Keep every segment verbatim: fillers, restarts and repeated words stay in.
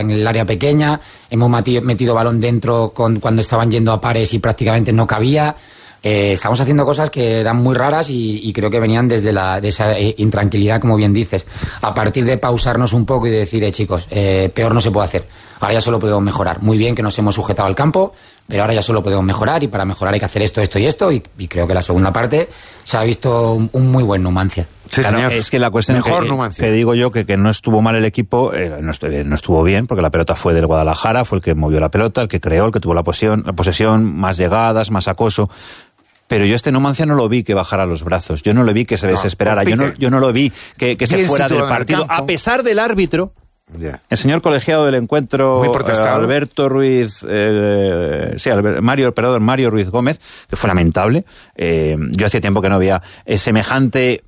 en el área pequeña, hemos metido, metido balón dentro con, cuando estaban yendo a pares y prácticamente no cabía. Eh, estamos haciendo cosas que eran muy raras y, y creo que venían desde la, de esa eh, intranquilidad, como bien dices. A partir de pausarnos un poco y de decir, eh, chicos, eh, peor no se puede hacer. Ahora ya solo podemos mejorar. Muy bien que nos hemos sujetado al campo, pero ahora ya solo podemos mejorar y para mejorar hay que hacer esto, esto y esto. Y, y creo que la segunda parte se ha visto un, un muy buen Numancia. Sí, claro, señor. Es que la cuestión Mejor es que, que digo yo que, que no estuvo mal el equipo, eh, no, estuvo, no estuvo bien, porque la pelota fue del Guadalajara, fue el que movió la pelota, el que creó, el que tuvo la posesión, la posesión, más llegadas, más acoso. Pero yo este Numancia no lo vi que bajara los brazos, yo no lo vi que se desesperara, no, yo, no, yo no lo vi que, que se fuera del partido, a pesar del árbitro. Yeah. El señor colegiado del encuentro, eh, Alberto Ruiz, eh, sí, Albert, Mario, perdón, Mario Ruiz Gómez, que fue lamentable. Eh, yo hacía tiempo que no veía eh, semejante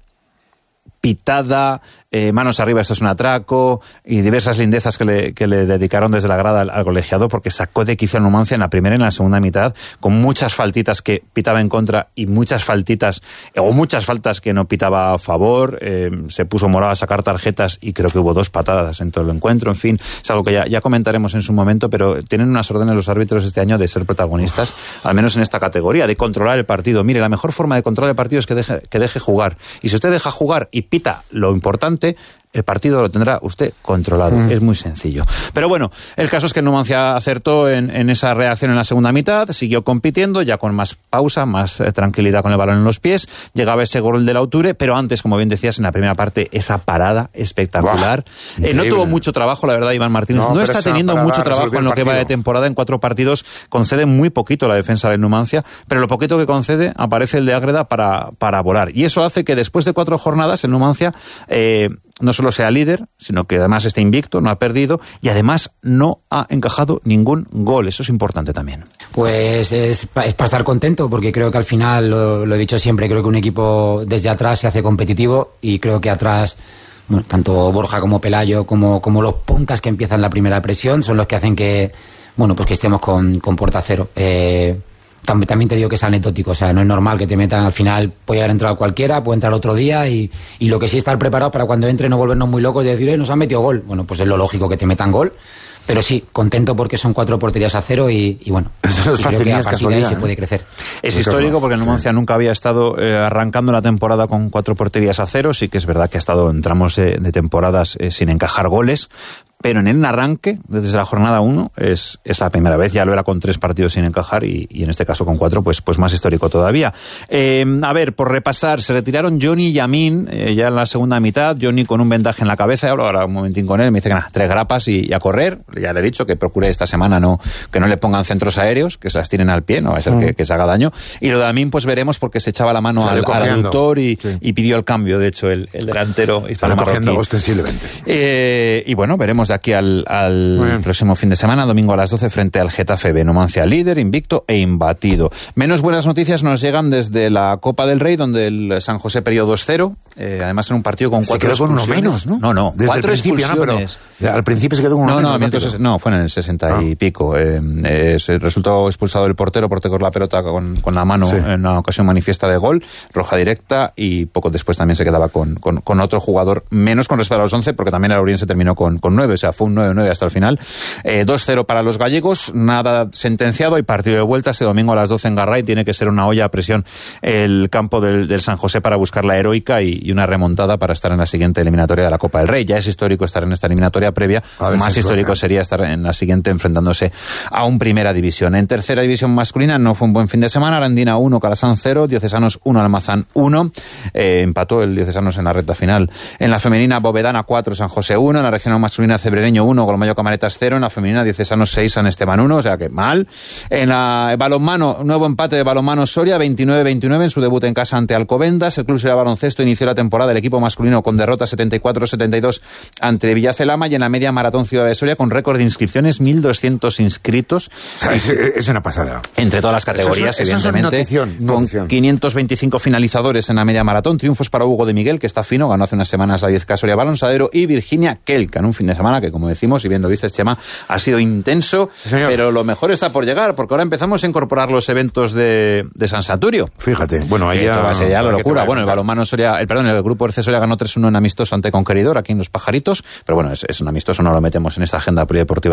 pitada, eh, manos arriba, esto es un atraco, y diversas lindezas que le, que le dedicaron desde la grada al, al colegiado, porque sacó de quicio a Numancia en la primera y en la segunda mitad, con muchas faltitas que pitaba en contra y muchas faltitas, o muchas faltas que no pitaba a favor, eh, se puso morado a sacar tarjetas y creo que hubo dos patadas en todo el encuentro, en fin, es algo que ya, ya comentaremos en su momento, pero tienen unas órdenes los árbitros este año de ser protagonistas, Uf. al menos en esta categoría, de controlar el partido. Mire, la mejor forma de controlar el partido es que deje, que deje jugar, y si usted deja jugar y pita lo importante, el partido lo tendrá usted controlado. Mm. Es muy sencillo. Pero bueno, el caso es que Numancia acertó en, en esa reacción en la segunda mitad, siguió compitiendo, ya con más pausa, más eh, tranquilidad con el balón en los pies, llegaba ese gol de Lauture, pero antes, como bien decías, en la primera parte, esa parada espectacular. Wow, eh, no tuvo mucho trabajo, la verdad, Iván Martínez. No, no está teniendo mucho trabajo en lo que va de temporada. En cuatro partidos concede muy poquito la defensa del Numancia, pero lo poquito que concede aparece el de Ágreda para, para volar. Y eso hace que después de cuatro jornadas el Numancia eh, no solo sea líder, sino que además esté invicto, no ha perdido y además no ha encajado ningún gol. Eso es importante también. Pues es, es para estar contento, porque creo que al final, lo, lo he dicho siempre, creo que un equipo desde atrás se hace competitivo y creo que atrás, bueno, tanto Borja como Pelayo, como, como los puntas que empiezan la primera presión, son los que hacen que, bueno, pues que estemos con, con puerta cero. Eh, También, también te digo que es anecdótico, o sea, no es normal que te metan al final, puede haber entrado cualquiera, puede entrar otro día y, y lo que sí estar preparado para cuando entre no volvernos muy locos y decir, eh, nos han metido gol. Bueno, pues es lo lógico que te metan gol, pero sí, contento porque son cuatro porterías a cero y, y bueno, eso no es y fácil, creo que a es partir de ahí se ¿eh? puede crecer. Es histórico porque el Numancia sí. nunca había estado eh, arrancando la temporada con cuatro porterías a cero, sí que es verdad que ha estado en tramos de, de temporadas eh, sin encajar goles, pero en el arranque, desde la jornada uno, es, es la primera vez. Ya lo era con tres partidos sin encajar y, y en este caso con cuatro, pues, pues más histórico todavía. Eh, a ver, por repasar, se retiraron Johnny y Yamin eh, ya en la segunda mitad. Johnny con un vendaje en la cabeza, hablo ahora un momentín con él, me dice que nada, tres grapas y, y a correr. Ya le he dicho que procure esta semana no que no le pongan centros aéreos, que se las tiren al pie, no va a ser mm. que, que se haga daño. Y lo de Yamin, pues veremos porque se echaba la mano al, al aductor y, sí. y pidió el cambio, de hecho, el, el delantero hispano-marroquí. ostensiblemente. Eh, y bueno, veremos de aquí al, al próximo fin de semana, domingo a las doce, frente al Getafe B. Numancia líder, invicto e imbatido. Menos buenas noticias nos llegan desde la Copa del Rey, donde el San José perdió dos cero, eh, además en un partido con cuatro se quedó con uno menos, ¿no? No, no, desde cuatro el principio, expulsiones. ¿no? Pero al principio se quedó con uno no, menos. No, entonces, no, fue en el sesenta ah. y pico. Eh, eh, se resultó expulsado el portero por tocar la pelota con, con la mano sí. en una ocasión manifiesta de gol, roja directa, y poco después también se quedaba con, con, con otro jugador menos con respecto a los once, porque también el Oriente se terminó con, con nueve, o sea, fue un nueve nueve hasta el final. Eh, dos cero para los gallegos, nada sentenciado, y partido de vuelta este domingo a las doce en Garray. Tiene que ser una olla a presión el campo del, del San José para buscar la heroica y, y una remontada para estar en la siguiente eliminatoria de la Copa del Rey. Ya es histórico estar en esta eliminatoria previa, más si histórico suena. Sería estar en la siguiente enfrentándose a un Primera División. En Tercera División masculina no fue un buen fin de semana. Arandina uno, Calasanz cero, Diocesanos uno, Almazán uno, eh, empató el Diocesanos en la recta final. En la femenina, Bovedana cuatro, San José uno, en la regional masculina, Cebrereño uno, Golmayo Camaretas cero, en la femenina, Diocesanos seis, San Esteban uno, o sea que mal. En la balonmano, nuevo empate de balonmano Soria, veintinueve veintinueve en su debut en casa ante Alcobendas. El Club Soria Baloncesto inició la temporada del equipo masculino con derrota setenta y cuatro setenta y dos ante Villacelama, y en la media maratón Ciudad de Soria con récord de inscripciones, mil doscientos inscritos. O sea, es, es una pasada. Entre todas las categorías, eso es, eso evidentemente. Es notición, notición. Con quinientos veinticinco finalizadores en la media maratón. Triunfos para Hugo de Miguel, que está fino, ganó hace unas semanas la diez K Soria Balonsadero, y Virginia Kelka en un fin de semana semana que, como decimos, y bien lo dices, Chema, ha sido intenso, sí, pero lo mejor está por llegar, porque ahora empezamos a incorporar los eventos de, de San Saturio. Fíjate, bueno, ahí ya... Esto va a ser ya la locura. Bueno, el balonmano Soria, el perdón, el grupo Erce Soria ganó tres uno en amistoso ante Conqueridor, aquí en Los Pajaritos, pero bueno, es, es un amistoso, no lo metemos en esta agenda polideportiva